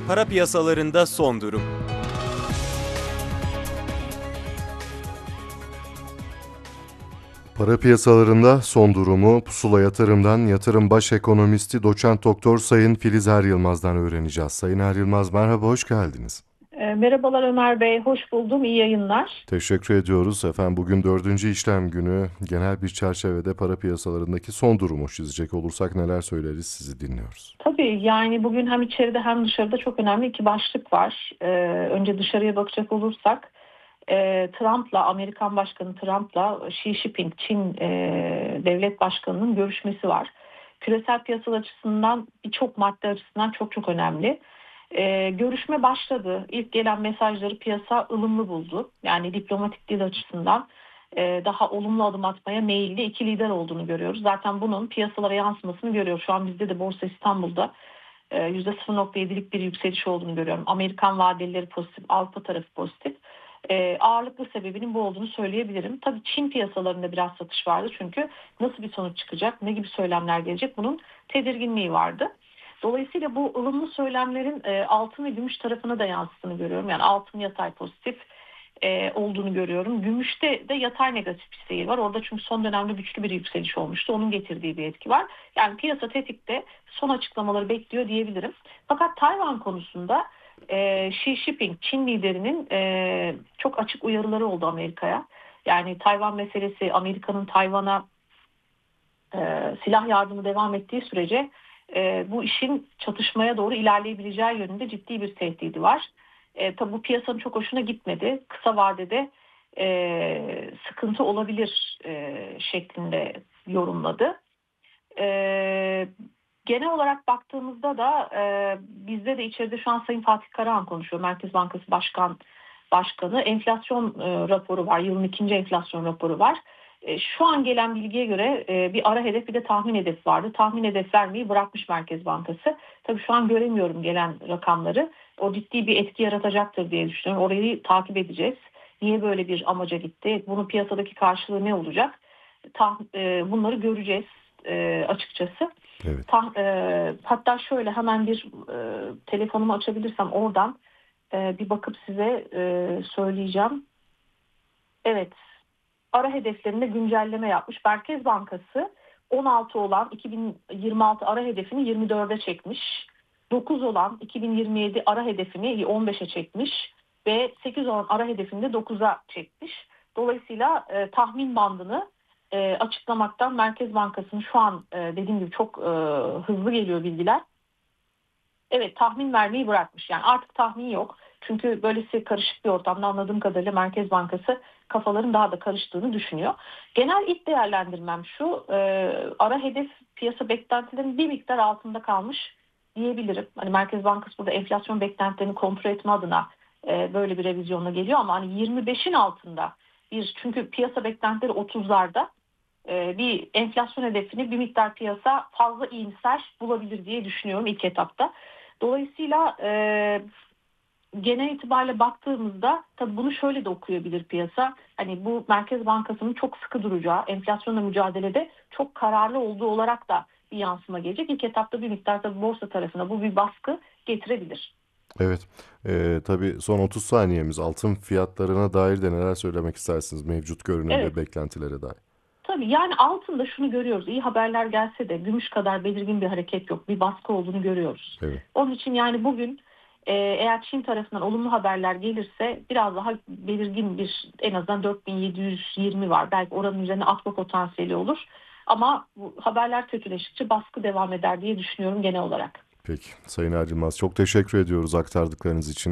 Para piyasalarında son durum. Para piyasalarında son durumu Pusula Yatırım'dan yatırım baş ekonomisti doçent doktor Sayın Filiz Er Yılmaz'dan öğreneceğiz. Sayın Er Yılmaz, merhaba, hoş geldiniz. Merhabalar Ömer Bey, hoş buldum. İyi yayınlar. Teşekkür ediyoruz. Efendim, bugün dördüncü işlem günü, genel bir çerçevede para piyasalarındaki son durumu çizecek olursak neler söyleriz, sizi dinliyoruz. Tabii yani bugün hem içeride hem dışarıda çok önemli iki başlık var. Önce dışarıya bakacak olursak Amerikan Başkanı Trump'la Xi Jinping, Çin devlet başkanının görüşmesi var. Küresel piyasalar açısından birçok madde açısından çok önemli. Görüşme başladı. İlk gelen mesajları piyasa ılımlı buldu. Yani diplomatik dil açısından daha olumlu adım atmaya meyilli iki lider olduğunu görüyoruz. Zaten bunun piyasalara yansımasını görüyoruz. Şu an bizde de Borsa İstanbul'da %0,7'lik bir yükseliş olduğunu görüyorum. Amerikan vadeleri pozitif, Avrupa tarafı pozitif. Ağırlıklı sebebinin bu olduğunu söyleyebilirim. Tabii Çin piyasalarında biraz satış vardı. Çünkü nasıl bir sonuç çıkacak, ne gibi söylemler gelecek, bunun tedirginliği vardı. Dolayısıyla bu ılımlı söylemlerin altın ve gümüş tarafına da yansıdığını görüyorum. Yani altın yatay pozitif olduğunu görüyorum. Gümüşte de yatay negatif bir seyir var. Orada çünkü son dönemde güçlü bir yükseliş olmuştu. Onun getirdiği bir etki var. Yani piyasa tetikte, son açıklamaları bekliyor diyebilirim. Fakat Tayvan konusunda Xi Jinping, Çin liderinin çok açık uyarıları oldu Amerika'ya. Yani Tayvan meselesi, Amerika'nın Tayvan'a silah yardımı devam ettiği sürece bu işin çatışmaya doğru ilerleyebileceği yönünde ciddi bir tehdidi var. Tabi bu piyasanın çok hoşuna gitmedi. Kısa vadede sıkıntı olabilir şeklinde yorumladı. Genel olarak baktığımızda da bizde de içeride şu an Sayın Fatih Karahan konuşuyor. Merkez Bankası Başkanı. Enflasyon raporu var. Yılın ikinci enflasyon raporu var. Şu an gelen bilgiye göre bir ara hedef bir de tahmin hedef vardı. Tahmin hedef vermeyi bırakmış Merkez Bankası. Tabii şu an göremiyorum gelen rakamları. O ciddi bir etki yaratacaktır diye düşünüyorum. Orayı takip edeceğiz. Niye böyle bir amaca gitti? Bunun piyasadaki karşılığı ne olacak? Bunları göreceğiz açıkçası. Evet. Hatta şöyle hemen bir telefonumu açabilirsem oradan bir bakıp size söyleyeceğim. Evet. Ara hedeflerinde güncelleme yapmış. Merkez Bankası 16 olan 2026 ara hedefini 24'e çekmiş. 9 olan 2027 ara hedefini 15'e çekmiş ve 8 olan ara hedefini de 9'a çekmiş. Dolayısıyla tahmin bandını açıklamaktan Merkez Bankası'nın şu an dediğim gibi çok hızlı geliyor bilgiler. Evet, tahmin vermeyi bırakmış. Yani artık tahmin yok. Çünkü böylesi karışık bir ortamda anladığım kadarıyla Merkez Bankası kafaların daha da karıştığını düşünüyor. Genel ilk değerlendirmem şu. Ara hedef piyasa beklentilerinin bir miktar altında kalmış diyebilirim. Hani Merkez Bankası burada enflasyon beklentilerini kontrol etme adına böyle bir revizyonla geliyor ama hani 25'in altında çünkü piyasa beklentileri 30'larda bir enflasyon hedefini bir miktar piyasa fazla iyimser bulabilir diye düşünüyorum ilk etapta. Dolayısıyla genel itibariyle baktığımızda tabii bunu şöyle de okuyabilir piyasa. Hani bu Merkez Bankası'nın çok sıkı duracağı, enflasyonla mücadelede çok kararlı olduğu olarak da bir yansıma gelecek. İlk etapta bir miktar tabii borsa tarafına bu bir baskı getirebilir. Evet. Tabii son 30 saniyemiz, altın fiyatlarına dair de neler söylemek istersiniz, mevcut görünüm Evet. ve beklentilere dair? Tabii yani altında şunu görüyoruz. İyi haberler gelse de gümüş kadar belirgin bir hareket yok. Bir baskı olduğunu görüyoruz. Evet. Onun için yani bugün eğer Çin tarafından olumlu haberler gelirse biraz daha belirgin bir en azından 4720 var. Belki oranın üzerine atma potansiyeli olur. Ama bu haberler kötüleştikçe baskı devam eder diye düşünüyorum genel olarak. Peki Sayın Er Yılmaz, çok teşekkür ediyoruz aktardıklarınız için.